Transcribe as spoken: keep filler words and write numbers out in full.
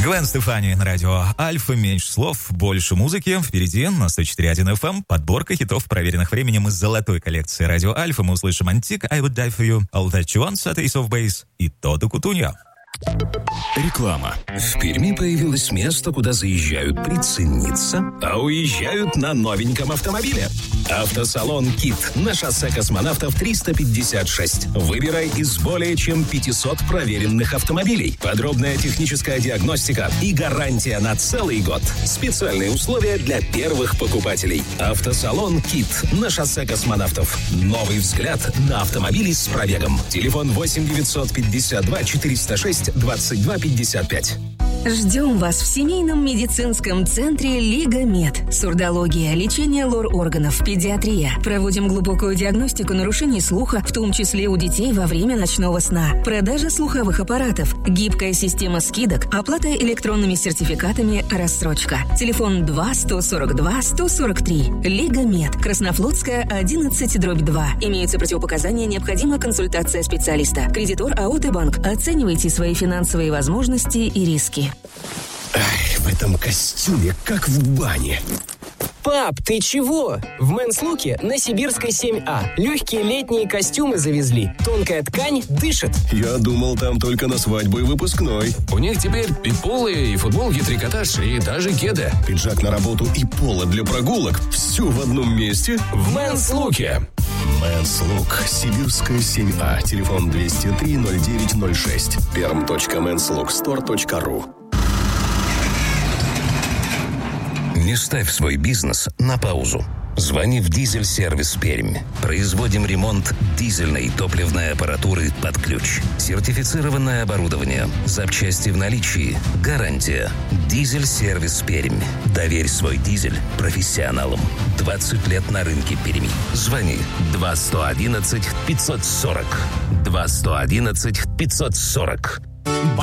Гвен Стефани на радио Альфа. Меньше слов, больше музыки. Впереди на сто четыре точка один эф эм подборка хитов, проверенных временем из золотой коллекции радио Альфа. Мы услышим Антик, I Would Die For You, All That You Want, от Ace of Base и Тодо Кутуньо. Реклама. В Перми появилось место, куда заезжают прицениться, а уезжают на новеньком автомобиле. Автосалон «Кит» на шоссе Космонавтов триста пятьдесят шесть. Выбирай из более чем пятисот проверенных автомобилей. Подробная техническая диагностика и гарантия на целый год. Специальные условия для первых покупателей. Автосалон «Кит» на шоссе Космонавтов. Новый взгляд на автомобили с пробегом. Телефон восемь девятьсот пятьдесят два четыреста шесть двадцать два пятьдесят пять. Ждем вас в семейном медицинском центре «Лига Мед». Сурдология, лечение лор-органов, педиатрия. Проводим глубокую диагностику нарушений слуха, в том числе у детей во время ночного сна. Продажа слуховых аппаратов, гибкая система скидок, оплата электронными сертификатами, рассрочка. Телефон два сто сорок два сто сорок три. «Лига Мед», Краснофлотская, одиннадцать, дробь два. Имеются противопоказания, необходима консультация специалиста. Кредитор АО «Т-банк». Оценивайте свои финансовые возможности и риски. Ай, в этом костюме, как в бане. Пап, ты чего? В Мэнс Луке на Сибирской семь А. Легкие летние костюмы завезли. Тонкая ткань дышит. Я думал, там только на свадьбу и выпускной. У них теперь и поло, и футболки, трикотаж, и даже кеды. Пиджак на работу и поло для прогулок. Все в одном месте. В Мэнс Луке. Мэнс Лук, Сибирская семь А. Телефон двести три ноль девять ноль шесть. перм точка мэнс лук стор точка ру. Не ставь свой бизнес на паузу. Звони в «Дизель-сервис Пермь». Производим ремонт дизельной и топливной аппаратуры под ключ. Сертифицированное оборудование. Запчасти в наличии. Гарантия. «Дизель-сервис Пермь». Доверь свой дизель профессионалам. двадцать лет на рынке Перми. Звони два сто одиннадцать пятьсот сорок. два сто одиннадцать пятьсот сорок.